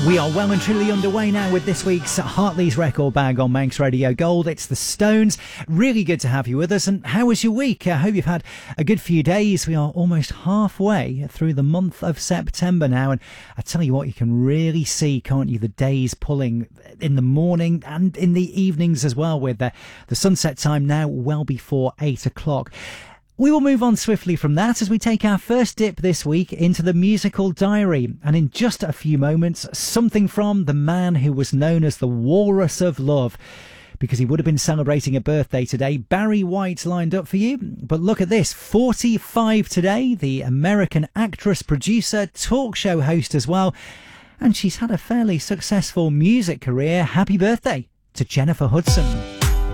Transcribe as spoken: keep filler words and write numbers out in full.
We are well and truly underway now with this week's Hartley's Record Bag on Manx Radio Gold. It's the Stones. Really good to have you with us. And how was your week? I hope you've had a good few days. We are almost halfway through the month of September now. And I tell you what, you can really see, can't you, the days pulling in the morning and in the evenings as well, with the, the sunset time now well before eight o'clock. We will move on swiftly from that as we take our first dip this week into the musical diary. And in just a few moments, something from the man who was known as the Walrus of Love, because he would have been celebrating a birthday today. Barry White lined up for you. But look at this, forty-five today, the American actress, producer, talk show host as well. And she's had a fairly successful music career. Happy birthday to Jennifer Hudson.